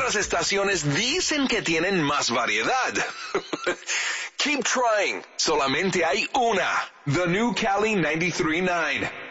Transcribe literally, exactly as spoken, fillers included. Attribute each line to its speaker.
Speaker 1: Otras estaciones dicen que tienen más variedad. Keep trying. Solamente hay una. The New Cali ninety-three point nine.